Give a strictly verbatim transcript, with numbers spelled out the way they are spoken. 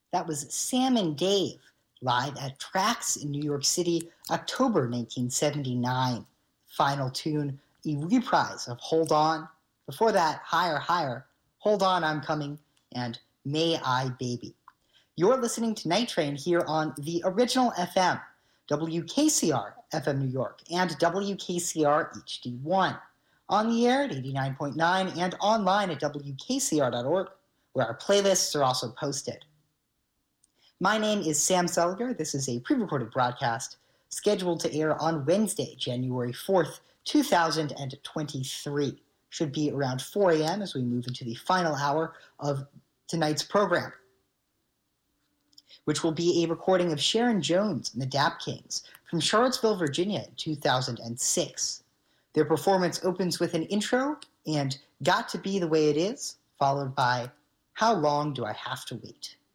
That was Sam and Dave, live at Trax in New York City, October nineteen seventy-nine. Final tune, a reprise of Hold On. Before that, Higher, Higher, Hold On, I'm Coming, and May I Baby. You're listening to Night Train here on the original F M, W K C R F M New York, and W K C R H D one. On the air at eighty-nine point nine and online at W K C R dot org, where our playlists are also posted. My name is Sam Seliger. This is a pre-recorded broadcast scheduled to air on Wednesday, January fourth, two thousand twenty-three. Should be around four a.m. as we move into the final hour of tonight's program, which will be a recording of Sharon Jones and the Dap Kings from Charlottesville, Virginia in two thousand six. Their performance opens with an intro and Got to Be the Way It Is, followed by How Long Do I Have to Wait?